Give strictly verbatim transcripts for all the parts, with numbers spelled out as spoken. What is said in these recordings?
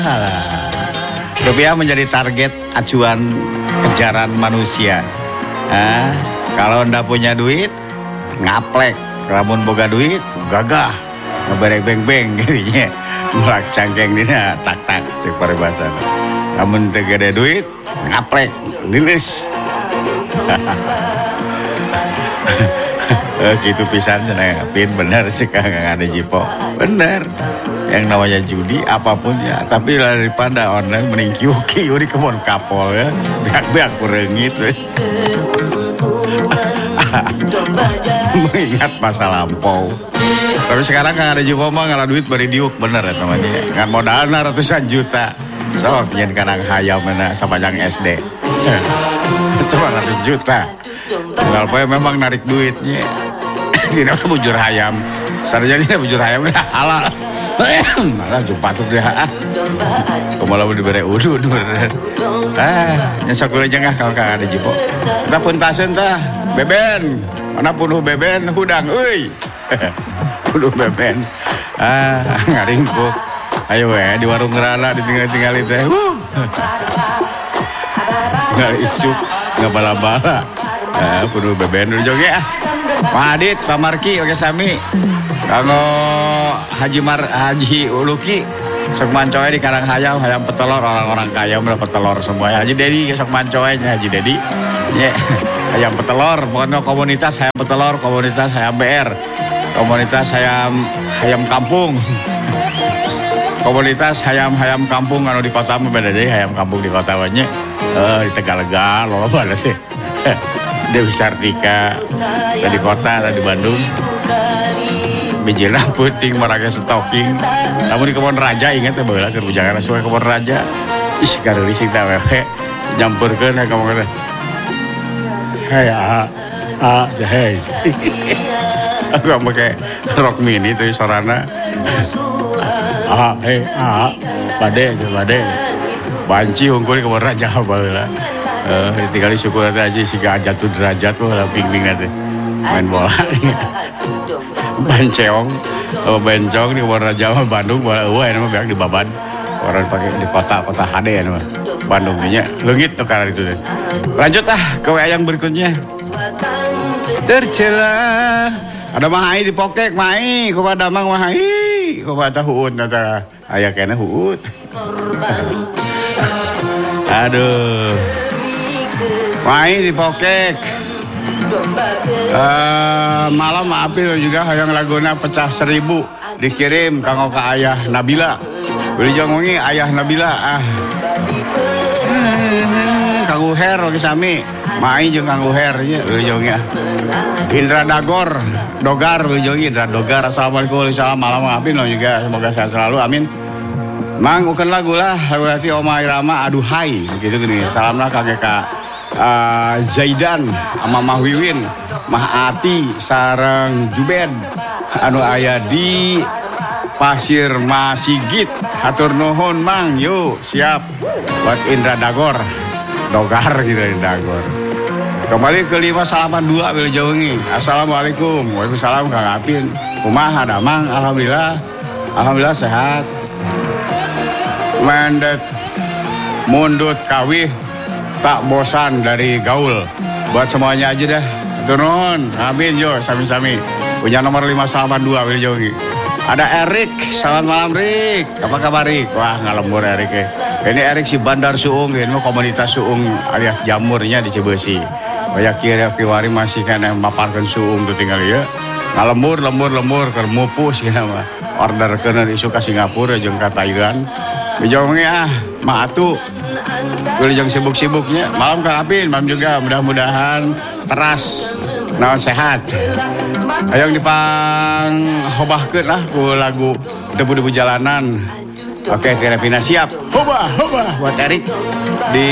Rupiah menjadi target acuan kejaran manusia. Nah, kalau ndak punya duit, ngaplek. Lamun boga duit, gagah. Ngeberek beng-beng gitu mulak cangkeng dina tak-tak cek paribasa. Lamun teu gede duit, ngaplek, lilis. Eh, gitu pisan cenah pin bener sih Kang ada Jipo. Bener. Yang namanya judi apapun ya, tapi daripada online mending kiu-kiu di kebun kapol ya. Biak-biak kurengit. Mengingat masa lampau. Tapi sekarang Kang ada Jipo mah ngalah duit bari diuk bener ya teman-teman. Ngan modalna ratusan juta. Sok nyen kanang hayam na sapanjang S D. Cuma ratus juta. Kalau poe memang narik duitnya. Tidak bujur hayam. Sarjana bujur hayam dah halal. Malah jumpa tuh dia. Kumaha mun dibere udud. Ah, nya sakuliah jengah kalau Kang ada Jipo. Kita puntaseun tah, beben. Mana punuh beben hudang euy. Punuh beben. Ah, ngaringkuk. Ayo we di warung ngerana ditinggal-tinggal teh. Huh. Nggak isuk, nggak bala-bala. Ah, punuh beben dulu joge ah. Pak Adit, Pak Marki, oke sami. Kanggo Haji Mar Haji Uluki sok mancoy di Karang Hayam, hayam petelor orang-orang kaya mendapat petelor semuanya. Haji Dedi sok mancoy Haji Dedi. Nya hayam petelor, pokoknya komunitas hayam petelor, komunitas hayam B R. Komunitas hayam hayam kampung. Komunitas hayam-hayam kampung anu di kota mah beda deui hayam kampung di kota we nya. Eh di Tegalega loba sih. Dewi Sartika dari kota dari Bandung. Bijilna puting maraga stoking. Namun di Kebon Raja ingat ya baheula keur bujangan asuh Kebon Raja. Ih kareuli sing teh we nyampurkeun ka ngomongna. Hei ah ah hei. Aku make rok mini teh sorana. Ah hei ah bade bade. Banci hungkul di Kebon Raja baheula. Eh tinggal syukur aja siga jatuh derajat tuh lah ping-ping nanti main bola. Banceong, oh, bencong di Kebon Raja mah Bandung bola eueuh aya mah beak di Baban. Orang pakai di kota-kota H D ya mah. Bandung nya leungit tuh karena itu. Lanjut ah ke W A yang berikutnya. Tercela ada mahai di pokek mahai kepada mang mahai kepada huut nata aya kena huut. Aduh. Mahai di pokek. Uh, malam April juga hayang laguna pecah seribu dikirim kanggo ka ayah Nabila. Beli jongongi ayah Nabila ah. Kanggo her oge sami. Mai jeung kanggo her nya beli jongi ah. Indra Dagor, Dogar beli jongi Indra Dogar. Assalamualaikum warahmatullahi malam April juga semoga sehat selalu amin. Mang ukeun lagu lah berarti Oma Irama aduhai begitu gini. Salamna kage ka Uh, Zaidan sama Mah Wiwin Mah Ati sareng Jubed anu aya di Pasir Masigit hatur nuhun Mang yuk siap buat Indra Dagor Dogar gitu Indra Dagor. Kembali ke lima salaman dua wil jawngi. Assalamualaikum. Waalaikumsalam Kang Apin. Kumaha ada Mang? Alhamdulillah. Alhamdulillah sehat. Mendet mundut kawih tak bosan dari gaul. Buat semuanya aja dah. Turun, amin yo, sami-sami. Punya nomor lima salaman dua wil jogi. Ada Erik, selamat malam Rik. Apa kabar Rik? Wah ngalembur Erik eh. Ini Erik si Bandar Suung, ini komunitas Suung alias jamurnya di Cibeusi. Banyak kira kiwari masih kena maparkan Suung tuh tinggal ya. Ngalembur, lembur, lembur, kermupus ya mah. Order kena isu ke Singapura jeung ka Thailand. Bijongnya ah, maatu. Boleh jangan sibuk-sibuknya. Malam Kang Apin, malam juga. Mudah-mudahan teras, naon sehat. Ayo dipang hobahkeun lah ku lagu debu-debu jalanan. Oke, Kira Pina siap. Hobah, hobah buat Erik di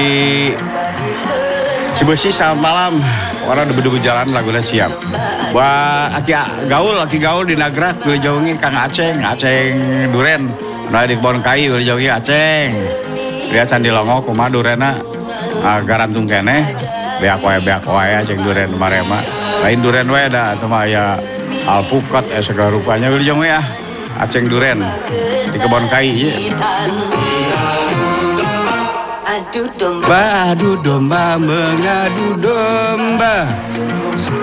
Cibeusi selamat malam. Orang debu-debu jalanan lagunya siap. Buat aki gaul, aki gaul di Nagrak boleh jaungi Kang Aceng, Aceng Duren. Nah di Kebon Kai boleh jaungi Aceng. Lihat Candi Longo kumaha durena uh, garantung keneh beak wae beak wae cek duren marema lain duren wae da teu mah aya alpukat eh segala rupanya wilujeng we ah aceng duren di Kebon Kai ieu. mengadu domba. Mengadu domba, mengadu domba.